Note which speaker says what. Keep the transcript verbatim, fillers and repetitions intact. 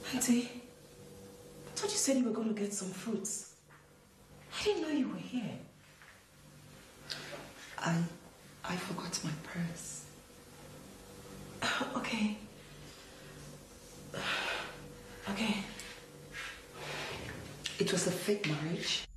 Speaker 1: Auntie, I thought you said you were going to get some fruits. I didn't know you were here.
Speaker 2: I... I forgot my purse.
Speaker 1: Okay. Okay.
Speaker 2: It was a fake marriage.